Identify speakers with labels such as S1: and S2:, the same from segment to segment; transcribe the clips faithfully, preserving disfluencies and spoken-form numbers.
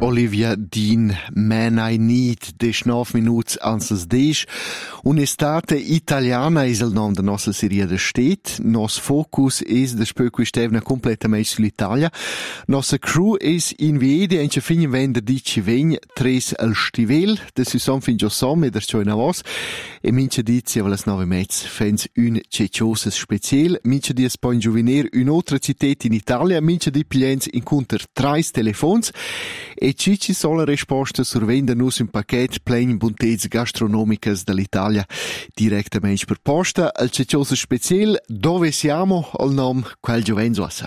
S1: Olivia Dean, Man I Need, diciannove minuti antes dieci. Un'estate italiana è il nome della nostra serie de stet. Nos focus è da quest'evna completamente sull'Italia. Nostra crew è in Viedi e in fin venerdì ci vegn tres al stivel, da si son fin già som e da ciò in avos. E mince dizi a las nove mezz fens un ceciosa special. Mince di espon giuvenir un'altra città in Italia. Mince di pliens incontr trais telefons. E ci ci sono le risposte survenda nus un paquet plein buntezze gastronomicas dall'Italia direttamente per posta. Al cecioso special, dove siamo? Al nome quel Giovenzosa.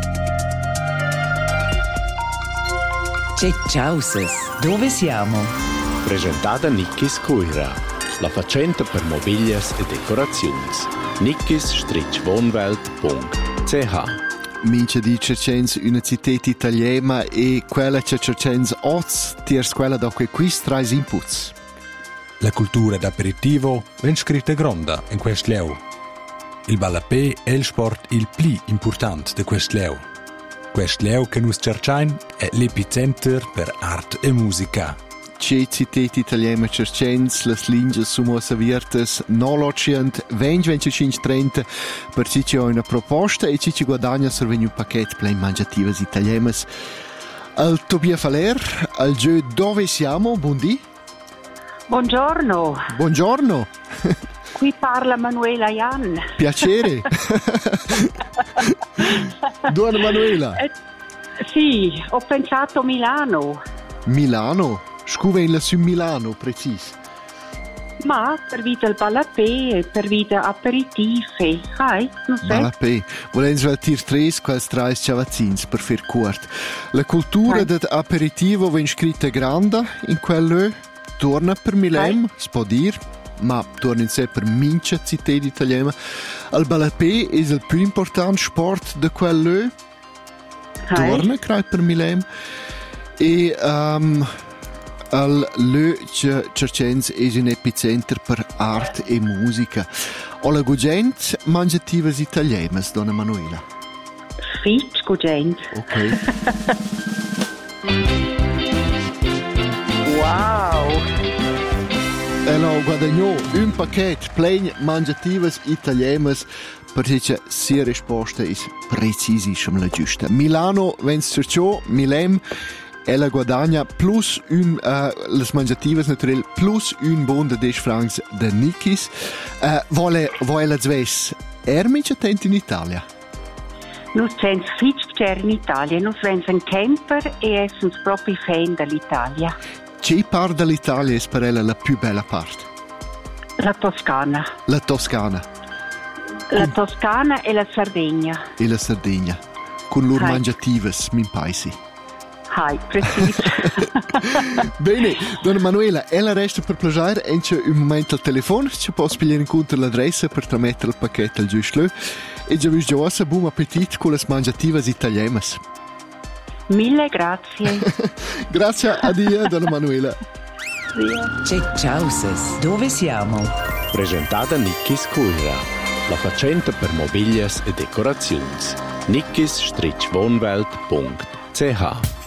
S2: Cecauses, dove siamo?
S3: Presentata Nickis Coira, la facenta per mobilias e decorazioni. nickis wohnwelt punto c h.
S1: Mince di Cercenz una città italiana e quella che Cercenz oz tiers quella da quei quis trais inputs.
S4: La cultura d'aperitivo è scritta gronda in questo leu. Il ballapè è il sport il più importante di questo leu. Questo leu che nus Cercein è l'epicenter per arte e musica.
S1: C'è città italiana Cercenz, le lingue sono serviertes nolocient venti venticinque trenta per ci c'è una proposta e ci ci guadagna se veni un pacchetto plein mangiativas italianas. Al Tobia Faler, al gio dove siamo? Buondì?
S5: Buongiorno.
S1: Buongiorno.
S5: Qui parla Manuela Jan.
S1: Piacere. Buona Manuela.
S5: Eh, sì, ho pensato Milano.
S1: Milano? Scuvenla su Milano, preciso.
S5: Ma per vita il balapè, per vita aperitive, hai, non sai?
S1: Balapè. Volen sveltir tres quals trais ciavazzins per far curt. La cultura dell'aperitivo viene scritta grande in quello, torna per Milem, si può dire, ma torna in sé per mince città italiana. Il balapè è il più importante sport di quello, torna credo per Milem. E um, al Le Cercenz è un epicenter per arte e musica. O la gugent mangiativas italianas, donna Manuela?
S5: Fitch gugent.
S1: Ok.
S5: Wow!
S1: E no, guadagnò un pacchetto plein mangiativas italianas perché sia risposta è precisissima la giusta. Milano, vens ciò, Milem, ella guadagna plus un, uh, les mangiativas naturel, plus un bon de dec francs de Nickis. Uh, vuole, vuole zves, ermici attenti in Italia?
S5: Nus cens fitch c'è in Italia, nus vens un camper e essens proprio fan dell'Italia.
S1: Che parte dell'Italia è per ella la più bella parte?
S5: La Toscana.
S1: La Toscana.
S5: La Toscana e la Sardegna.
S1: E la Sardegna. Con loro
S5: Hai.
S1: mangiativas, min paesi.
S5: Hai, preciso.
S1: Bene, donna Manuela, ella resta per piacere e c'è un momento al telefono, ci può spiegare in conto l'adressa per tramettere il pacchetto al giusto e già vi già buon appetito con le mangiativas italianas.
S5: Mille grazie.
S1: Grazie a Dio, donna Manuela.
S2: Cecauses, dove siamo?
S3: Presentata Nickis Coira, la facenta per mobilias e decorazioni. nickis wohnwelt punto c h.